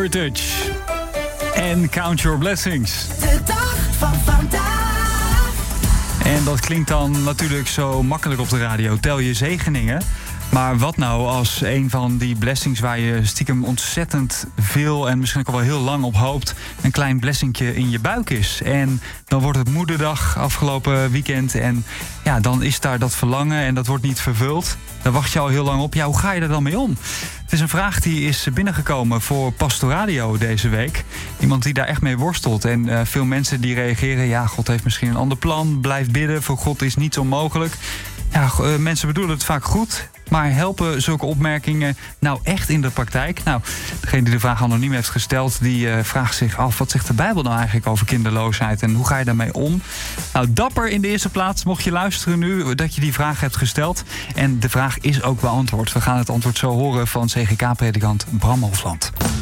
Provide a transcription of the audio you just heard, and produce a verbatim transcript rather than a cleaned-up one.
Heritage. En Count Your Blessings. De dag van vandaag. En dat klinkt dan natuurlijk zo makkelijk op de radio. Tel je zegeningen. Maar wat nou als een van die blessings waar je stiekem ontzettend veel en misschien ook al wel heel lang op hoopt, een klein blessingje in je buik is. En dan wordt het moederdag afgelopen weekend en ja, dan is daar dat verlangen en dat wordt niet vervuld. Daar wacht je al heel lang op. Ja, hoe ga je er dan mee om? Het is een vraag die is binnengekomen voor Pastoradio deze week. Iemand die daar echt mee worstelt. En uh, veel mensen die reageren, ja, God heeft misschien een ander plan. Blijf bidden, voor God is niets onmogelijk. Ja, uh, mensen bedoelen het vaak goed, maar helpen zulke opmerkingen nou echt in de praktijk? Nou, degene die de vraag anoniem heeft gesteld, die uh, vraagt zich af, wat zegt de Bijbel nou eigenlijk over kinderloosheid en hoe ga je daarmee om? Nou, dapper in de eerste plaats, mocht je luisteren nu, dat je die vraag hebt gesteld. En de vraag is ook beantwoord. We gaan het antwoord zo horen van C G K-predikant Bram Hofland.